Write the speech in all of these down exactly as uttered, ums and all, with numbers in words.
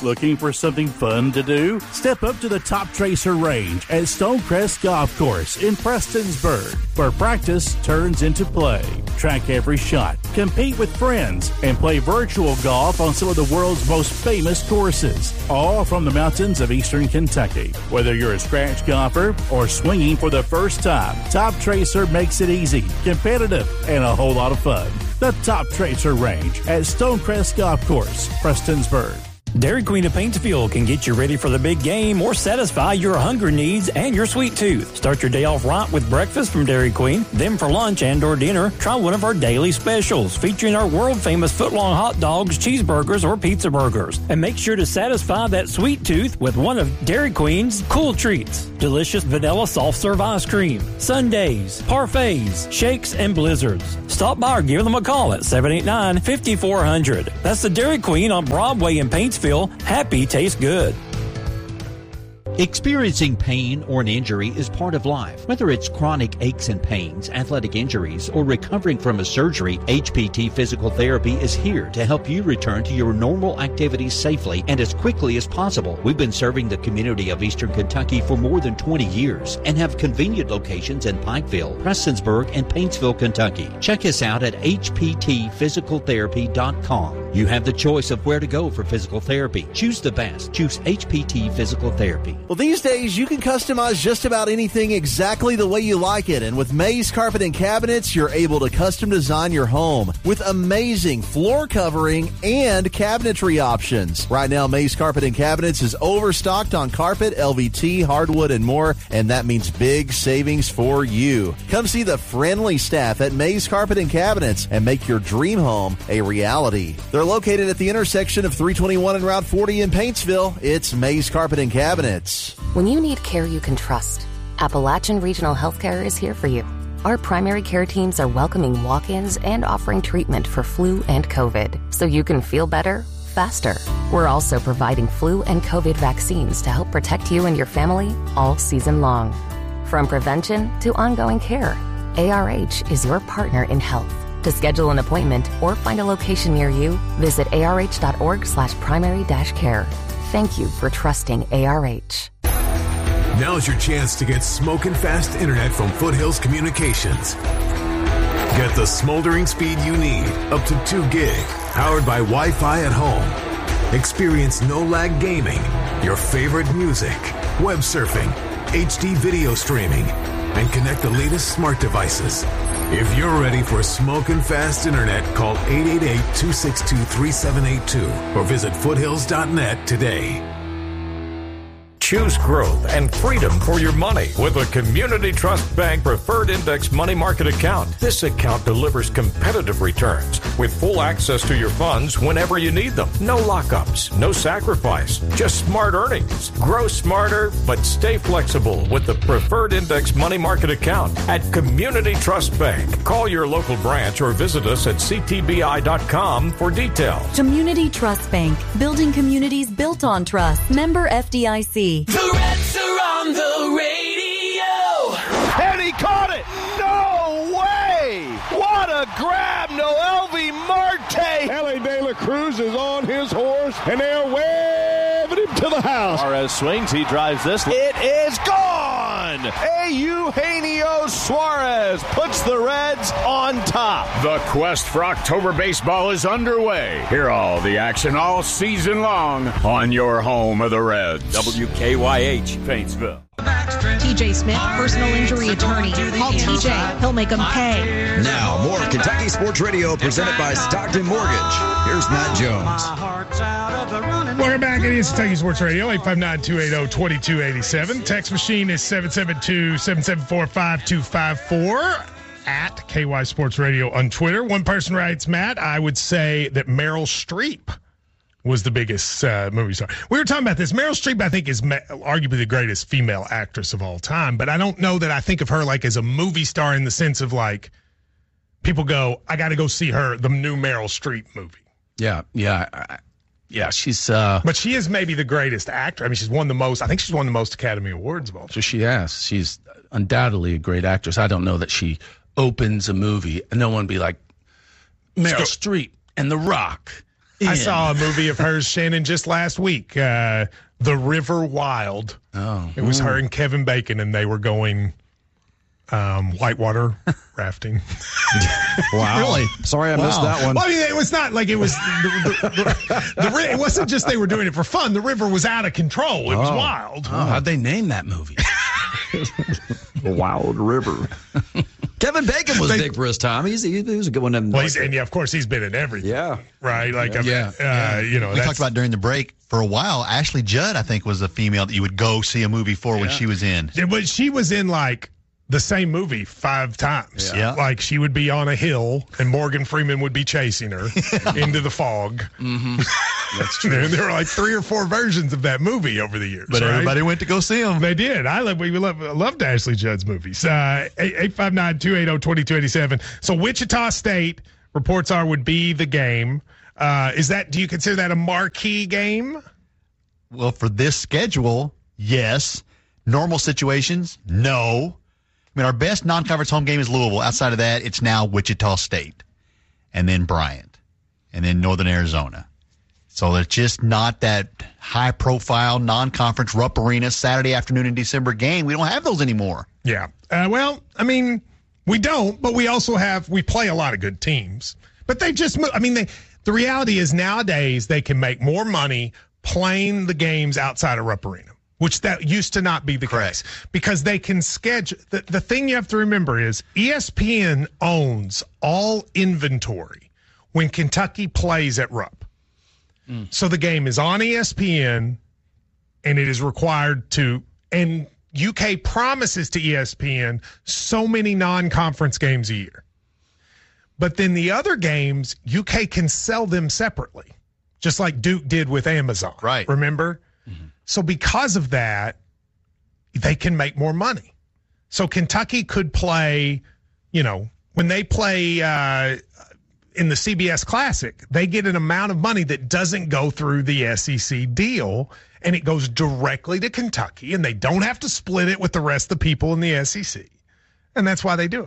Looking for something fun to do? Step up to the Top Tracer Range at Stonecrest Golf Course in Prestonsburg, where practice turns into play. Track every shot, compete with friends, and play virtual golf on some of the world's most famous courses, all from the mountains of eastern Kentucky. Whether you're a scratch golfer or swinging for the first time, Top Tracer makes it easy, competitive, and a whole lot of fun. The Top Tracer Range at Stonecrest Golf Course, Prestonsburg. Dairy Queen of Paintsville can get you ready for the big game or satisfy your hunger needs and your sweet tooth. Start your day off right with breakfast from Dairy Queen. Then for lunch and or dinner, try one of our daily specials featuring our world-famous footlong hot dogs, cheeseburgers, or pizza burgers. And make sure to satisfy that sweet tooth with one of Dairy Queen's cool treats. Delicious vanilla soft-serve ice cream, sundaes, parfaits, shakes, and blizzards. Stop by or give them a call at seven eight nine, five four zero zero. That's the Dairy Queen on Broadway in Paintsville. Happy tastes good. Experiencing pain or an injury is part of life. Whether it's chronic aches and pains, athletic injuries, or recovering from a surgery, H P T Physical Therapy is here to help you return to your normal activities safely and as quickly as possible. We've been serving the community of Eastern Kentucky for more than twenty years and have convenient locations in Pikeville, Prestonsburg, and Paintsville, Kentucky. Check us out at H P T physical therapy dot com. You have the choice of where to go for physical therapy. Choose the best. Choose H P T Physical Therapy. Well, these days you can customize just about anything exactly the way you like it. And with Mays Carpet and Cabinets, you're able to custom design your home with amazing floor covering and cabinetry options. Right now, Mays Carpet and Cabinets is overstocked on carpet, L V T, hardwood, and more. And that means big savings for you. Come see the friendly staff at Mays Carpet and Cabinets and make your dream home a reality. They're located at the intersection of three twenty-one and Route forty in Paintsville. It's Mays Carpet and Cabinets. When you need care you can trust, Appalachian Regional Healthcare is here for you. Our primary care teams are welcoming walk-ins and offering treatment for flu and COVID, so you can feel better faster. We're also providing flu and COVID vaccines to help protect you and your family all season long. From prevention to ongoing care, A R H is your partner in health. To schedule an appointment or find a location near you, visit arh.org slash primary dash care. Thank you for trusting A R H. Now's your chance to get smoking fast internet from Foothills Communications. Get the smoldering speed you need, up to two gig, powered by Wi-Fi at home. Experience no-lag gaming, your favorite music, web surfing, H D video streaming, and connect the latest smart devices. If you're ready for smoking fast internet, call eight eight eight, two six two, three seven eight two or visit foothills dot net today. Choose growth and freedom for your money with a Community Trust Bank Preferred Index Money Market account. This account delivers competitive returns with full access to your funds whenever you need them. No lockups, no sacrifice, just smart earnings. Grow smarter, but stay flexible with the Preferred Index Money Market account at Community Trust Bank. Call your local branch or visit us at c t b i dot com for details. Community Trust Bank, building communities built on trust. Member F D I C. The Reds are on the radio. And he caught it. No way. What a grab. Noelvi Marte. Ellie De La Cruz is on his horse, and they're waving him to the house. Suarez swings. He drives this. It is gone. Eugenio Suarez puts the Reds on top. The quest for October baseball is underway. Hear all the action all season long on your home of the Reds. W K Y H, Paintsville. T J Smith, personal injury attorney. Call T J. He'll make them pay. Now, more Kentucky Sports Radio presented by Stockton Mortgage. Here's Matt Jones. Welcome back. It is Kentucky Sports Radio, eight five nine, two eight zero, two two eight seven. Text machine is seven seven two, seven seven four, five two five four. At K Y Sports Radio on Twitter. One person writes, Matt, I would say that Meryl Streep was the biggest uh, movie star. We were talking about this. Meryl Streep, I think, is ma- arguably the greatest female actress of all time, but I don't know that I think of her like as a movie star in the sense of like people go, I got to go see her, the new Meryl Streep movie. Yeah, yeah, I, yeah. She's, uh, but she is maybe the greatest actor. I mean, she's won the most. I think she's won the most Academy Awards of all time. So she has. She's undoubtedly a great actress. I don't know that she opens a movie and no one be like Meryl Streep and The Rock I saw a movie of hers, Shannon, just last week. Uh, The River Wild. Oh, it was mm. her and Kevin Bacon, and they were going um, whitewater rafting. Wow! Really? Sorry, I wow. missed that one. Well, I mean, it was not like it was. The, the, the, the, it wasn't just they were doing it for fun. The river was out of control. It was oh. wild. Oh, how'd they name that movie? Wild River. Kevin Bacon was they, big for his time. He's, he, he was a good one. Well, he's, and yeah, of course, he's been in everything. Yeah. Right? Like, yeah. I mean, yeah. Uh, yeah. you know, we that's, talked about during the break for a while. Ashley Judd, I think, was a female that you would go see a movie for yeah. when she was in. Yeah, but she was in like the same movie five times. Yeah. yeah. Like she would be on a hill and Morgan Freeman would be chasing her into the fog. Mm-hmm. That's true. And there were like three or four versions of that movie over the years. But right? everybody went to go see them. They did. I love, we love, loved Ashley Judd's movies. Uh, eight five nine, two eight zero, two two eight seven. So Wichita State, reports are, would be the game. Uh, is that, do you consider that a marquee game? Well, for this schedule, yes. Normal situations, no. I mean, our best non-conference home game is Louisville. Outside of that, it's now Wichita State, and then Bryant, and then Northern Arizona. So it's just not that high-profile non-conference Rupp Arena Saturday afternoon in December game. We don't have those anymore. Yeah. Uh, well, I mean, we don't, but we also have, we play a lot of good teams. But they just, I mean, they, the reality is nowadays they can make more money playing the games outside of Rupp Arena, which that used to not be the Correct. case. Because they can schedule, the, the thing you have to remember is E S P N owns all inventory when Kentucky plays at Rupp. Mm. So the game is on E S P N, and it is required to, and U K promises to E S P N so many non-conference games a year. But then the other games, U K can sell them separately, just like Duke did with Amazon. Right. Remember? Mm-hmm. So because of that, they can make more money. So Kentucky could play, you know, when they play uh, in the C B S Classic, they get an amount of money that doesn't go through the S E C deal, and it goes directly to Kentucky, and they don't have to split it with the rest of the people in the S E C. And that's why they do it.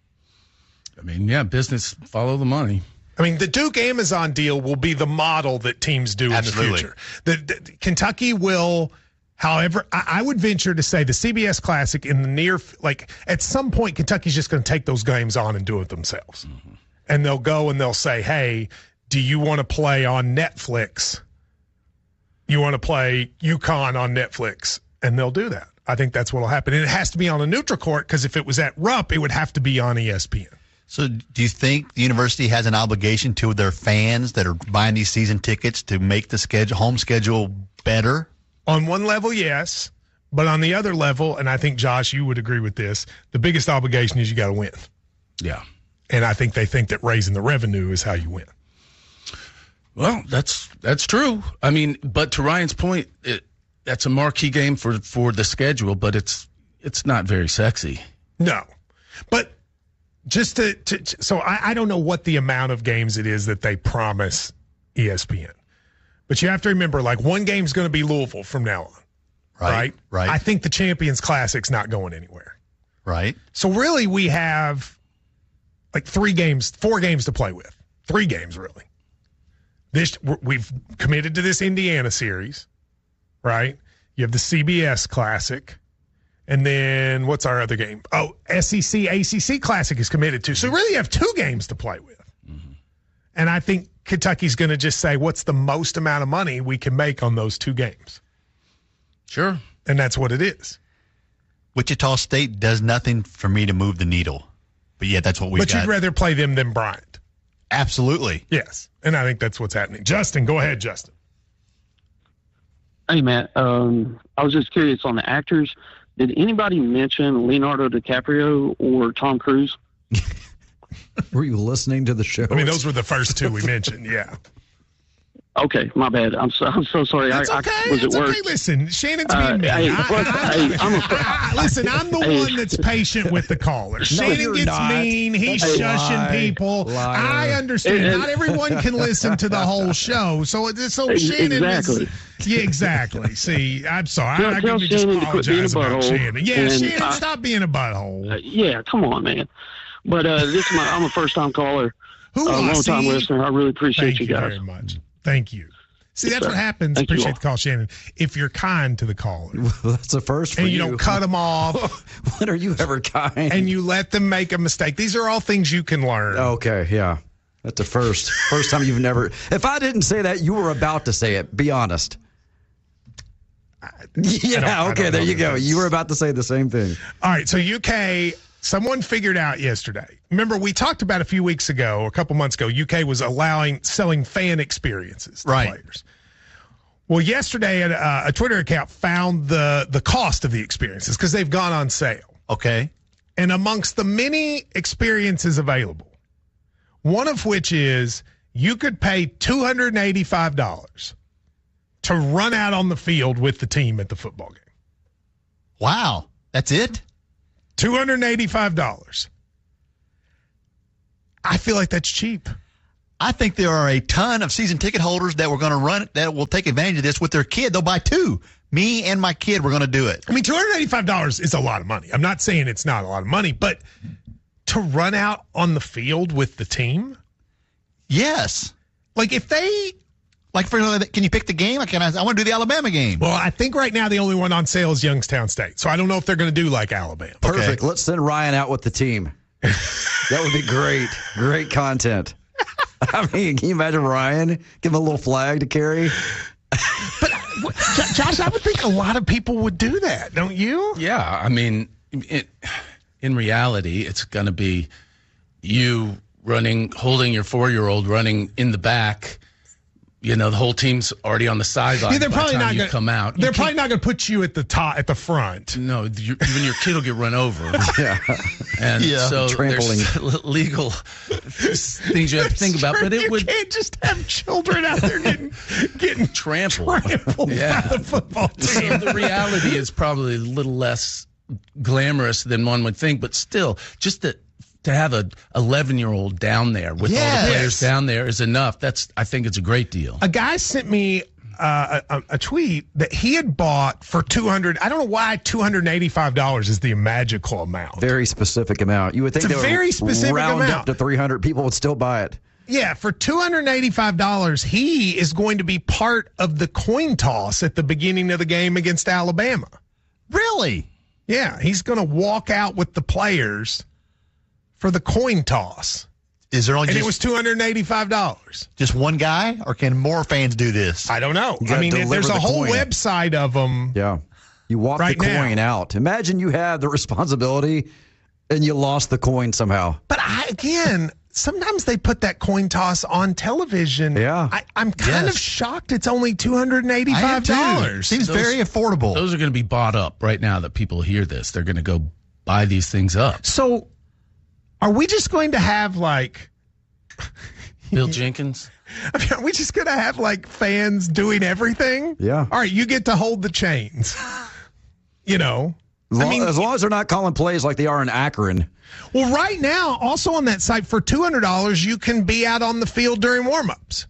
I mean, yeah, business, follow the money. I mean, the Duke Amazon deal will be the model that teams do Absolutely. in the future. The, the, Kentucky will, however, I, I would venture to say the C B S Classic in the near, like at some point, Kentucky's just going to take those games on and do it themselves. Mm-hmm. And they'll go and they'll say, hey, do you want to play on Netflix? You want to play UConn on Netflix? And they'll do that. I think that's what will happen. And it has to be on a neutral court because if it was at Rupp, it would have to be on E S P N. So do you think the university has an obligation to their fans that are buying these season tickets to make the schedule, home schedule better? On one level, yes. But on the other level, and I think, Josh, you would agree with this, the biggest obligation is you got to win. Yeah. And I think they think that raising the revenue is how you win. Well, that's that's true. I mean, but to Ryan's point, it, that's a marquee game for, for the schedule, but it's it's not very sexy. No. But just to, to so I, I don't know what the amount of games it is that they promise E S P N. But you have to remember, like, one game's going to be Louisville from now on. Right, right. Right. I think the Champions Classic's not going anywhere. Right. So really we have like three games, four games to play with. Three games, really. This we've committed to this Indiana series, right? You have the C B S Classic. And then what's our other game? Oh, S E C, A C C Classic is committed to. So really you have two games to play with. Mm-hmm. And I think Kentucky's going to just say, what's the most amount of money we can make on those two games? Sure. And that's what it is. Wichita State does nothing for me to move the needle. But yet that's what we've But got. you'd rather play them than Bryant. Absolutely. Yes. And I think that's what's happening. Justin, go ahead, Justin. Hey, Matt. Um, I was just curious on the actors. Did anybody mention Leonardo DiCaprio or Tom Cruise? Were you listening to the show? I mean, those were the first two we mentioned, yeah. Okay, my bad. I'm so I'm so sorry. That's I, okay. I was It's at work. okay. Listen, Shannon's Uh, being mean. hey, I, plus, I, hey, I'm a- I- listen, I'm the Hey. one that's patient with the caller. Shannon you're gets not. mean. He's Hey, shushing lie, people. liar. I understand. And- Not everyone can listen to the whole show. So, it- so Ex- Shannon exactly. is. Yeah, exactly. See, I'm sorry. Tell- I, I tell can just Shannon to quit being a apologize about butthole, Shannon. Yeah, and Shannon, I- stop being a butthole. Uh, yeah, come on, man. But uh, this is my. I'm a first time caller. Who a I long time see? listener. I really appreciate Thank you you guys. very much. Thank you. See, that's sir. what happens. Thank you Appreciate all. the call, Shannon. If you're kind to the caller. Well, that's the first for and you, you. don't cut them off. When are you ever kind? And you let them make a mistake. These are all things you can learn. Okay, yeah. That's the first. First time you've never. If I didn't say that, you were about to say it. Be honest. I, yeah, I okay, there you go. This. You were about to say the same thing. All right, so U K, someone figured out yesterday. Remember, we talked about a few weeks ago, a couple months ago, U K was allowing, selling fan experiences to right. players. Well, yesterday, a, a Twitter account found the, the cost of the experiences because they've gone on sale. Okay. And amongst the many experiences available, one of which is you could pay two hundred eighty-five dollars to run out on the field with the team at the football game. Wow. That's it? two hundred eighty-five dollars. I feel like that's cheap. I think there are a ton of season ticket holders that were going to run that will take advantage of this with their kid. They'll buy two. Me and my kid, we're going to do it. I mean, two hundred eighty-five dollars is a lot of money. I'm not saying it's not a lot of money, but to run out on the field with the team? Yes. Like if they... Like, for can you pick the game? Can I, I want to do the Alabama game. Well, I think right now the only one on sale is Youngstown State. So I don't know if they're going to do like Alabama. Perfect. Okay. Let's send Ryan out with the team. That would be great. Great content. I mean, can you imagine Ryan? Give him a little flag to carry. But, Josh, I would think a lot of people would do that, don't you? Yeah. I mean, it, in reality, it's going to be you running, holding your four-year-old running in the back. You know, the whole team's already on the sideline. Yeah, they're by probably the time not you gonna come out. They're You probably not going to put you at the top, at the front. No, you, even your kid will get run over. Yeah, and yeah. so Trampling. there's legal things you have to think about. But it you would can't just have children out there getting getting trampled. trampled Yeah. by the football So team. the reality is probably a little less glamorous than one would think, but still, just to to have a eleven-year-old down there with all Yes. the players down there is enough. That's I think it's a great deal. A guy sent me uh, a, a tweet that he had bought for two hundred. I don't know why two hundred eighty-five dollars is the magical amount. Very specific amount. You would think It's a they would very specific round amount. up to three hundred. People would still buy it. Yeah, for two hundred eighty-five dollars, he is going to be part of the coin toss at the beginning of the game against Alabama. Really? Yeah, he's going to walk out with the players for the coin toss. Is there only and just, it was two hundred eighty-five dollars. just one guy, or can more fans do this? I don't know. You I gotta mean, deliver there's a the whole coin. website of them. Yeah. You walk Right the coin now. out. Imagine you have the responsibility and you lost the coin somehow. But I, again, sometimes they put that coin toss on television. Yeah. I, I'm kind Yes. of shocked it's only two hundred I eighty-five have too. dollars. Seems Those- very affordable. Those are going to be bought up right now that people hear this. They're going to go buy these things up. So are we just going to have like... Bill Jenkins? I mean, are we just going to have like fans doing everything? Yeah. All right, you get to hold the chains. You know? As I long, mean, as long as they're not calling plays like they are in Akron. well, right now, also on that site, for two hundred dollars, you can be out on the field during warmups.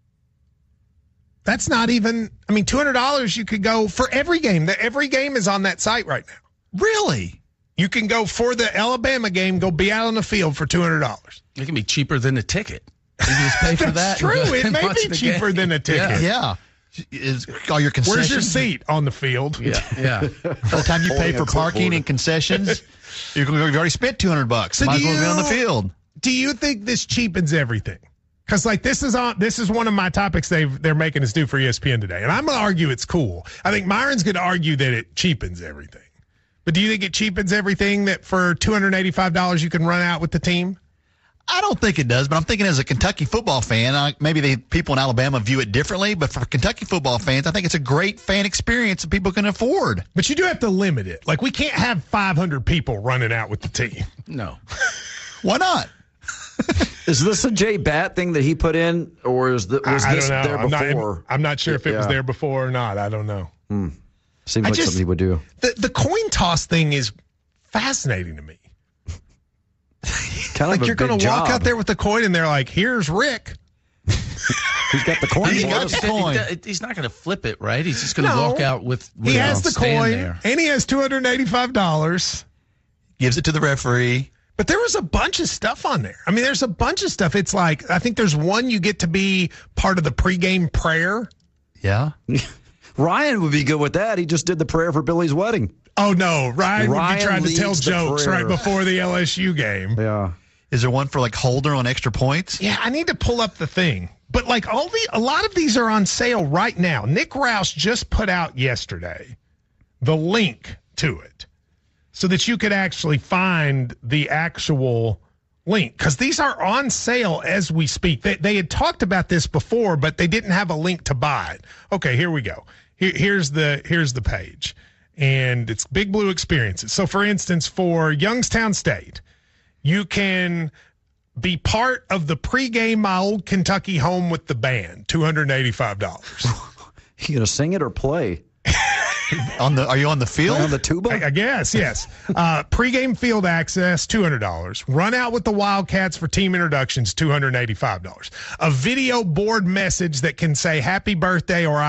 That's not even, I mean, two hundred dollars you could go for every game. The, every game is on that site right now. Really? You can go for the Alabama game, go be out on the field for two hundred dollars. It can be cheaper than a ticket. You can just pay for That's that. and true. go It and may watch be the cheaper game. than a ticket. Yeah. Is all your concessions? Where's your seat on the field? Yeah, yeah. By the time you pay Holding for a parking clipboard. and concessions, you're, you've already spent two hundred bucks. So Might do as well be on the you- field. Do you think this cheapens everything? Because like this is on this is one of my topics they've they're making us do for E S P N today, and I'm gonna argue it's cool. I think Myron's gonna argue that it cheapens everything. But do you think it cheapens everything that for two hundred eighty-five dollars you can run out with the team? I don't think it does, but I'm thinking as a Kentucky football fan, I, maybe the people in Alabama view it differently, but for Kentucky football fans, I think it's a great fan experience that people can afford. But you do have to limit it. Like we can't have five hundred people running out with the team. No. Why not? Is this a Jay Batt thing that he put in, or is the, was I, I this don't know. there I'm not, before? I'm not sure if it was Yeah. there before or not. I don't know. Hmm. Seems I like just- something he would do. The the coin toss thing is fascinating to me. Kind Like of a you're going big to walk job. out there with the coin and they're like, "Here's Rick." He's got the coin. He's for got us. the coin. He's not going to flip it, right? He's just going to No. walk out with, with He it has the stand coin there. and he has two hundred eighty-five dollars. Gives it to the referee. But there was a bunch of stuff on there. I mean, there's a bunch of stuff. It's like, I think there's one you get to be part of the pregame prayer. Yeah. Ryan would be good with that. He just did the prayer for Billy's wedding. Oh, no. Ryan, Ryan would be trying to tell jokes prayer. right before the L S U game. Yeah. Is there one for like Holder on extra points? Yeah, I need to pull up the thing. But like all the, a lot of these are on sale right now. Nick Rouse just put out yesterday the link to it so that you could actually find the actual link, because these are on sale as we speak. They, they had talked about this before, but they didn't have a link to buy it. Okay, here we go. Here, here's the here's the page, and it's Big Blue Experiences. So, for instance, for Youngstown State, you can be part of the pregame My Old Kentucky Home with the band, two hundred eighty-five dollars. You gonna sing it or play? On the, are you on the field? On the tuba? I, I guess, yes. Uh, pre-game field access, two hundred dollars. Run out with the Wildcats for team introductions, two hundred eighty-five dollars. A video board message that can say happy birthday or